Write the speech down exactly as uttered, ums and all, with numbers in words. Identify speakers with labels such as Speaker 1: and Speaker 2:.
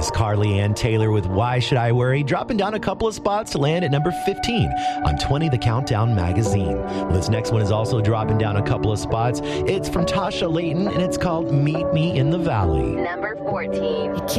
Speaker 1: is Carly Ann Taylor with Why Should I Worry, dropping down a couple of spots to land at number fifteen on twenty The Countdown magazine. Well, this next one is also dropping down a couple of spots. It's from Tasha Layton, and it's called Meet Me in the Valley.
Speaker 2: Number fourteen.